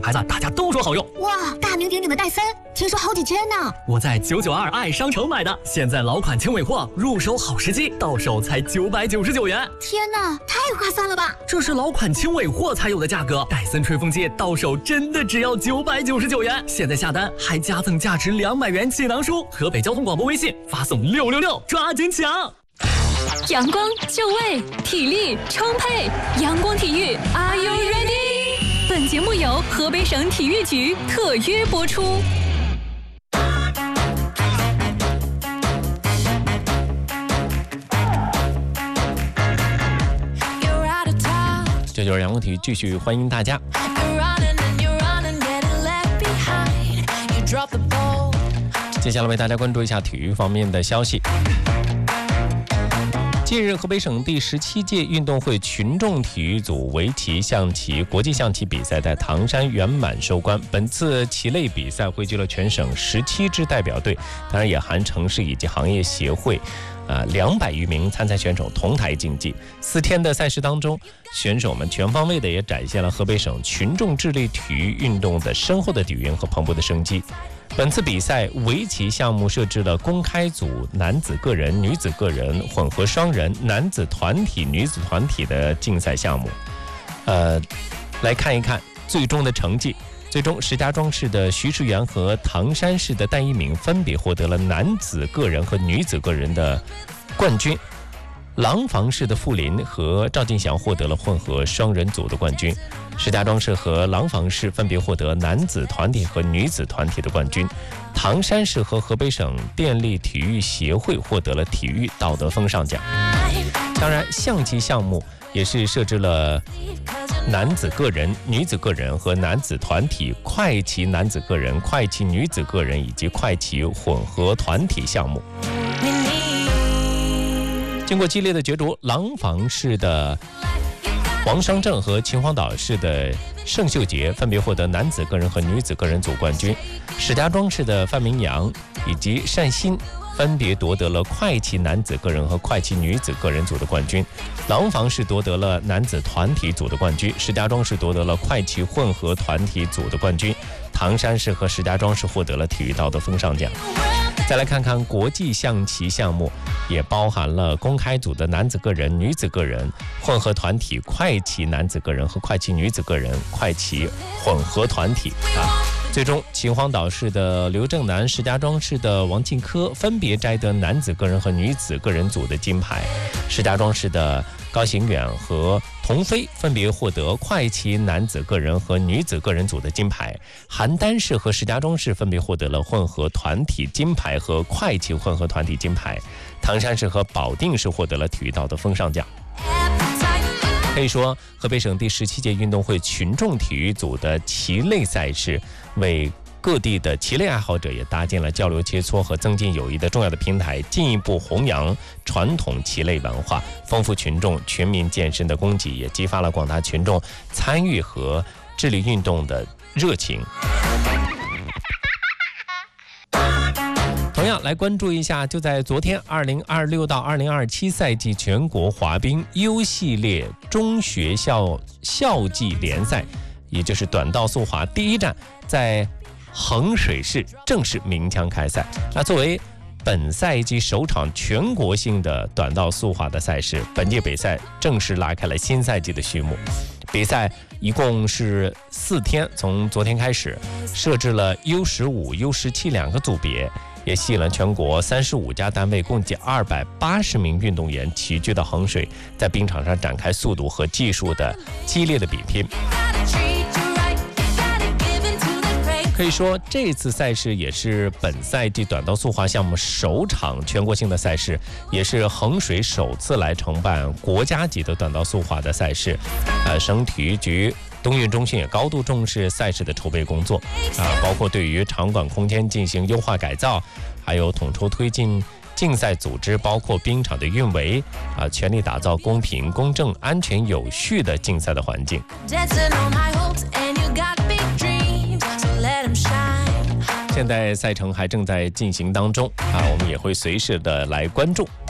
牌子大家都说好用。 哇，大名鼎鼎的戴森，听说好几千呢。 我在992爱商城买的，现在老款轻尾货，入手好时机，到手才999元。 天哪，太划算了吧！ 这是老款轻尾货才有的价格，戴森吹风机到手真的只要999元。现在下单还加赠价值200元气囊书。河北交通广播微信发送666，抓紧抢！ 阳光就位，体力充沛，阳光体育 ，Are you ready？ 本节目由河北省体育局特约播出。 这就是阳光体育，继续欢迎大家。接下来为大家关注一下体育方面的消息。近日，河北省第17届运动会群众体育组围棋、象棋国际象棋比赛在唐山圆满收官。本次棋类比赛汇聚了全省17支代表队，当然也含城市以及行业协会200余名参赛选手同台竞技。4天的赛事当中，选手们全方位的也展现了河北省群众智力体育运动的深厚的底蕴和蓬勃的生机。本次比赛围棋项目设置了公开组、男子个人、女子个人、混合双人、男子团体、女子团体的竞赛项目。来看一看最终的成绩。最终，石家庄市的徐世元和唐山市的戴一鸣分别获得了男子个人和女子个人的冠军。廊坊市的傅林和赵进祥获得了混合双人组的冠军。石家庄市和廊坊市分别获得男子团体和女子团体的冠军。唐山市和河北省电力体育协会获得了体育道德风尚奖。当然，象棋项目也是设置了男子个人、女子个人和男子团体、快棋男子个人、快棋女子个人以及快棋混合团体项目。经过激烈的角逐，廊坊市的王商正和秦皇岛市的盛秀杰分别获得男子个人和女子个人组冠军。石家庄市的范明阳以及单鑫分别夺得了快棋男子个人和快棋女子个人组的冠军。廊坊市夺得了男子团体组的冠军，石家庄市夺得了快棋混合团体组的冠军。唐山市和石家庄市获得了体育道德风尚奖。再来看看国际象棋项目，也包含了公开组的男子个人、女子个人、混合团体、快棋男子个人和快棋女子个人、快棋混合团体最终，秦皇岛市的刘正南、石家庄市的王庆科分别摘得男子个人和女子个人组的金牌。石家庄市的高行远和童飞分别获得快棋男子个人和女子个人组的金牌。邯郸市和石家庄市分别获得了混合团体金牌和快棋混合团体金牌。唐山市和保定市获得了体育道德风尚奖。可以说，河北省第17届运动会群众体育组的棋类赛事为各地的棋类爱好者也搭建了交流切磋和增进友谊的重要的平台，进一步弘扬传统棋类文化，丰富群众全民健身的供给，也激发了广大群众参与和智力运动的热情。同样来关注一下，就在昨天2026到2027赛季全国滑冰 U 系列中学校校际联赛，也就是短道速滑第一站在衡水市正式鸣枪开赛。那作为本赛季首场全国性的短道速滑的赛事，本届比赛正式拉开了新赛季的序幕。比赛一共是4天，从昨天开始，设置了 U15、U17 2个组别，也吸引了全国35家单位共计280名运动员齐聚到衡水，在冰场上展开速度和技术的激烈的比拼。可以说，这次赛事也是本赛季短道速滑项目首场全国性的赛事，也是衡水首次来承办国家级的短道速滑的赛事。省体育局冬运中心也高度重视赛事的筹备工作，包括对于场馆空间进行优化改造，还有统筹推进竞赛组织，包括冰场的运维，全力打造公平、公正、安全、有序的竞赛的环境。现在赛程还正在进行当中，我们也会随时的来关注。